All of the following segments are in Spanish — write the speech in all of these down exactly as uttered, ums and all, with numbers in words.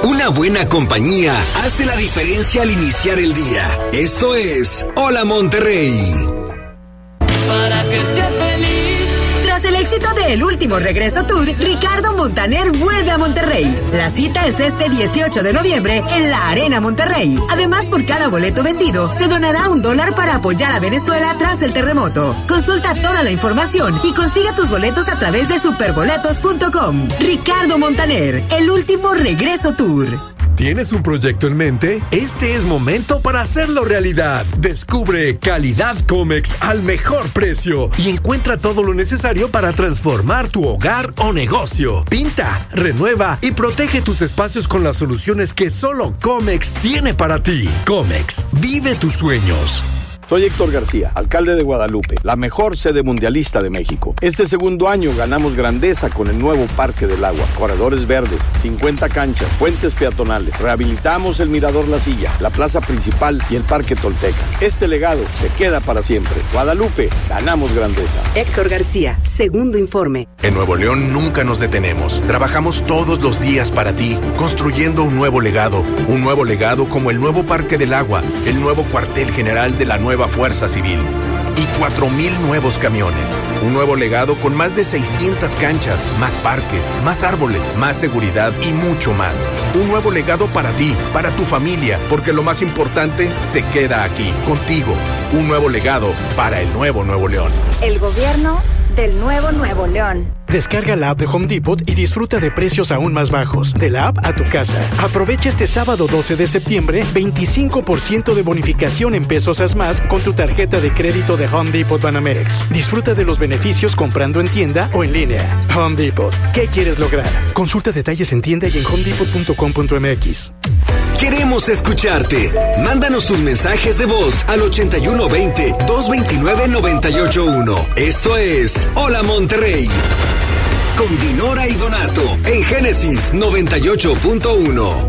Una buena compañía hace la diferencia al iniciar el día. Esto es Hola Monterrey. Para que seas feliz. Tras el éxito de El Último Regreso Tour, Ricardo Montaner vuelve a Monterrey. La cita es este dieciocho de noviembre en la Arena Monterrey. Además, por cada boleto vendido, se donará un dólar para apoyar a Venezuela tras el terremoto. Consulta toda la información y consiga tus boletos a través de superboletos punto com. Ricardo Montaner, El Último Regreso Tour. ¿Tienes un proyecto en mente? Este es momento para hacerlo realidad. Descubre Calidad Comex al mejor precio y encuentra todo lo necesario para transformar tu hogar o negocio. Pinta, renueva y protege tus espacios con las soluciones que solo Comex tiene para ti. Comex, vive tus sueños. Soy Héctor García, alcalde de Guadalupe, la mejor sede mundialista de México. Este segundo año ganamos grandeza con el nuevo Parque del Agua, corredores verdes, cincuenta canchas, puentes peatonales, rehabilitamos el Mirador La Silla, la plaza principal y el Parque Tolteca. Este legado se queda para siempre. Guadalupe, ganamos grandeza. Héctor García, segundo informe. En Nuevo León nunca nos detenemos. Trabajamos todos los días para ti, construyendo un nuevo legado. Un nuevo legado como el nuevo Parque del Agua, el nuevo cuartel general de la nueva Fuerza Civil y cuatro mil nuevos camiones. Un nuevo legado con más de seiscientas canchas, más parques, más árboles, más seguridad y mucho más. Un nuevo legado para ti, para tu familia, porque lo más importante se queda aquí, contigo. Un nuevo legado para el nuevo Nuevo León. El gobierno del nuevo Nuevo León. Descarga la app de Home Depot y disfruta de precios aún más bajos. De la app a tu casa. Aprovecha este sábado doce de septiembre veinticinco por ciento de bonificación en pesos as más con tu tarjeta de crédito de Home Depot Banamex. Disfruta de los beneficios comprando en tienda o en línea. Home Depot. ¿Qué quieres lograr? Consulta detalles en tienda y en home depot punto com punto m x. Queremos escucharte. Mándanos tus mensajes de voz al ochenta y uno veinte, doscientos veintinueve, noventa y ocho uno. Esto es Hola Monterrey. Con Dinora y Donato en Génesis noventa y ocho punto uno.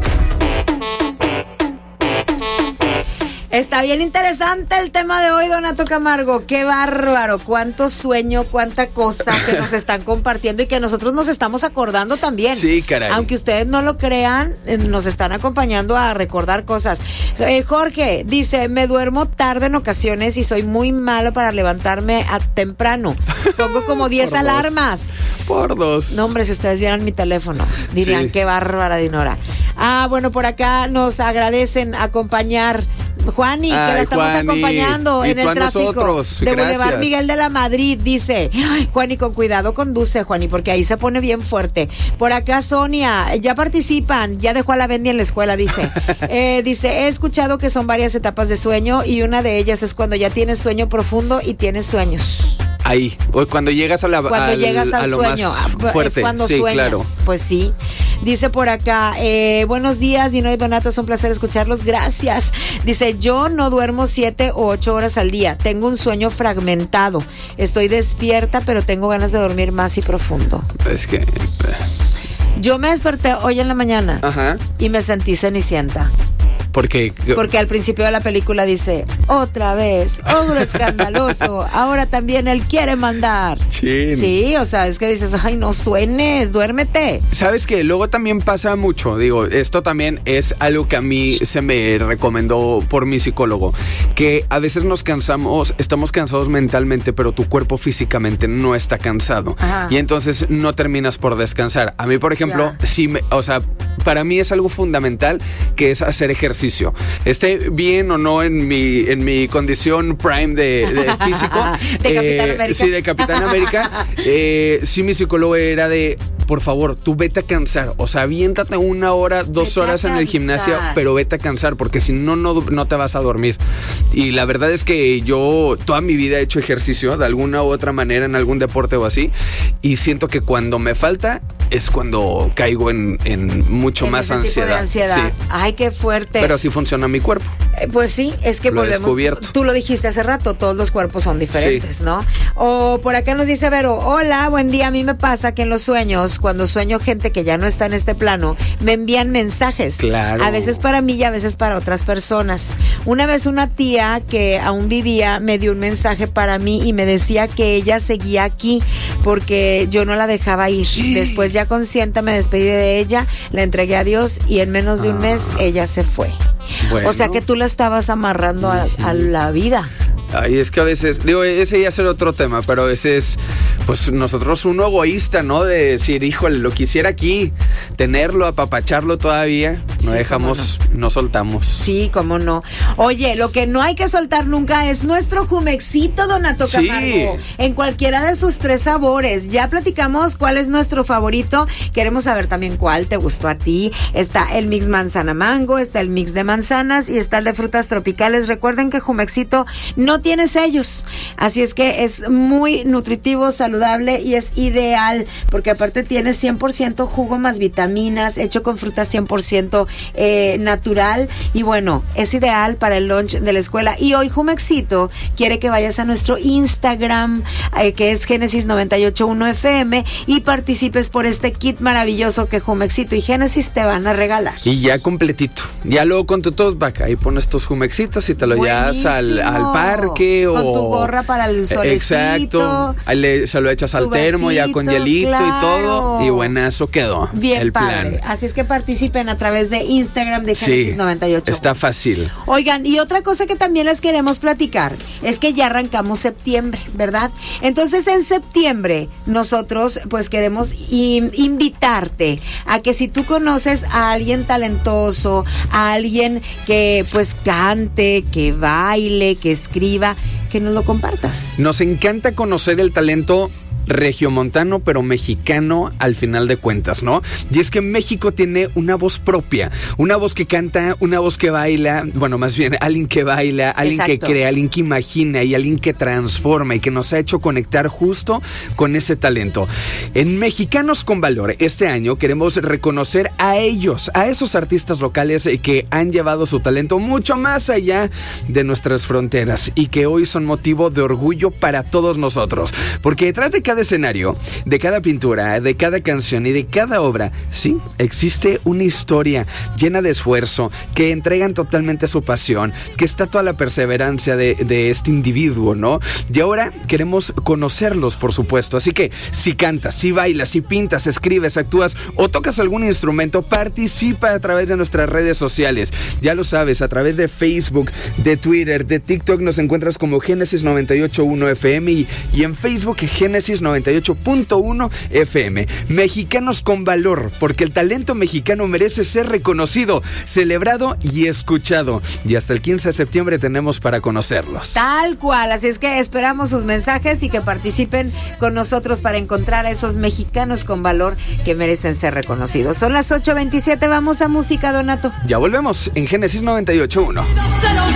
Está bien interesante el tema de hoy, Donato Camargo. Qué bárbaro, cuánto sueño, cuánta cosa que nos están compartiendo y que nosotros nos estamos acordando también. Sí, caray. Aunque ustedes no lo crean, nos están acompañando a recordar cosas. Eh, Jorge dice, me duermo tarde en ocasiones y soy muy malo para levantarme a temprano. Pongo como diez alarmas. Por dos. No, hombre, si ustedes vieran mi teléfono, dirían, sí. Qué bárbara, Dinora. Ah, bueno, por acá nos agradecen acompañar Juani, que Ay, la estamos Juani. acompañando Y en tú el a tráfico nosotros. de Gracias. Boulevard Miguel de la Madrid, dice. Ay, Juani, con cuidado conduce, Juani, porque ahí se pone bien fuerte. Por acá Sonia, ya participan, ya dejó a la Bendy en la escuela, dice. eh, dice, he escuchado que son varias etapas de sueño y una de ellas es cuando ya tienes sueño profundo y tienes sueños. Ahí, o cuando llegas a la Cuando al, llegas al a lo sueño, más fuerte. es cuando sí, sueñas. Claro. Pues sí. Dice por acá, eh, buenos días, Dino y Donato, es un placer escucharlos, gracias. Dice, yo no duermo siete o ocho horas al día, tengo un sueño fragmentado, estoy despierta, pero tengo ganas de dormir más y profundo. Es que... Yo me desperté hoy en la mañana. Ajá. Y me sentí Cenicienta. Porque... Porque al principio de la película dice, otra vez, ogro escandaloso, ahora también él quiere mandar. Sí. Sí, o sea, es que dices, ay, no suenes, duérmete. ¿Sabes qué? Luego también pasa mucho, digo, esto también es algo que a mí se me recomendó por mi psicólogo, que a veces nos cansamos, estamos cansados mentalmente, pero tu cuerpo físicamente no está cansado. Ajá. Y entonces no terminas por descansar. A mí, por ejemplo, Ya. sí, me, o sea, para mí es algo fundamental que es hacer ejercicio. Esté bien o no en mi en mi condición prime de, de físico. De Capitán América. Sí, de Capitán América. eh, sí, mi psicólogo era de, por favor, tú vete a cansar. O sea, aviéntate una hora, dos Vete horas a en el cansar. gimnasio, pero vete a cansar, porque si no, no, no te vas a dormir. Y la verdad es que yo toda mi vida he hecho ejercicio de alguna u otra manera en algún deporte o así. Y siento que cuando me falta es cuando caigo en, en mucho En más ese tipo ansiedad. de ansiedad. Sí. Ay, qué fuerte. Pero así funciona mi cuerpo. Eh, Pues sí, es que Lo he volvemos. descubierto. Tú lo dijiste hace rato, todos los cuerpos son diferentes, Sí. ¿no? O por acá nos dice Vero, hola, buen día. A mí me pasa que en los sueños, cuando sueño gente que ya no está en este plano, me envían mensajes. Claro. A veces para mí y a veces para otras personas. Una vez una tía que aún vivía me dio un mensaje para mí y me decía que ella seguía aquí porque yo no la dejaba ir. Después ya ya consciente me despedí de ella, la entregué a Dios y en menos de un mes ella se fue. Bueno. O sea que tú la estabas amarrando a, a la vida. Ay, es que a veces, digo, ese ya será otro tema, pero a veces, pues nosotros uno egoísta, ¿no? De decir, híjole, lo quisiera aquí, tenerlo, apapacharlo todavía, no sí, dejamos, no. no soltamos. Sí, cómo no. Oye, lo que no hay que soltar nunca es nuestro Jumexito, Donato Camargo, sí. en cualquiera de sus tres sabores. Ya platicamos cuál es nuestro favorito, queremos saber también cuál te gustó a ti. Está el mix manzana mango, está el mix de manzanas y está el de frutas tropicales. Recuerden que Jumexito no tiene sellos, así es que es muy nutritivo, saludable y es ideal, porque aparte tiene cien por ciento jugo más vitaminas, hecho con fruta cien por ciento eh, natural, y bueno, es ideal para el lunch de la escuela. Y hoy Jumexito quiere que vayas a nuestro Instagram, eh, que es Génesis noventa y ocho punto uno F M, y participes por este kit maravilloso que Jumexito y Génesis te van a regalar. Y ya completito, ya luego con tu tote bag, ahí pones tus Jumexitos y te lo llevas al, al parque. O... Con tu gorra para el solecito. Exacto. Ahí le, se lo echas al termo vasito, ya con hielito claro. y todo. Y buenazo quedó. Bien el padre. plan. Así es que participen a través de Instagram de Génesis sí, noventa y ocho. Está fácil. Oigan, y otra cosa que también les queremos platicar es que ya arrancamos septiembre, ¿verdad? Entonces en septiembre nosotros pues queremos in, invitarte a que si tú conoces a alguien talentoso, a alguien que pues cante, que baile, que escriba, que nos lo compartas. Nos encanta conocer el talento regiomontano, pero mexicano al final de cuentas, ¿no? Y es que México tiene una voz propia, una voz que canta, una voz que baila, bueno, más bien alguien que baila, alguien Exacto. que crea, alguien que imagina y alguien que transforma y que nos ha hecho conectar justo con ese talento. En Mexicanos con Valor, este año queremos reconocer a ellos, a esos artistas locales que han llevado su talento mucho más allá de nuestras fronteras y que hoy son motivo de orgullo para todos nosotros, porque detrás de cada escenario, de cada pintura, de cada canción y de cada obra, sí, existe una historia llena de esfuerzo, que entregan totalmente su pasión, que está toda la perseverancia de, de este individuo, ¿no? Y ahora queremos conocerlos, por supuesto. Así que si cantas, si bailas, si pintas, escribes, actúas o tocas algún instrumento, participa a través de nuestras redes sociales. Ya lo sabes, a través de Facebook, de Twitter, de TikTok nos encuentras como Génesis noventa y ocho punto uno F M y, y en Facebook Génesis noventa y ocho punto uno F M. Mexicanos con Valor, porque el talento mexicano merece ser reconocido, celebrado y escuchado. Y hasta el quince de septiembre tenemos para conocerlos. Tal cual, así es que esperamos sus mensajes y que participen con nosotros para encontrar a esos mexicanos con valor que merecen ser reconocidos. Son las ocho veintisiete, vamos a música, Donato. Ya volvemos en Génesis noventa y ocho punto uno.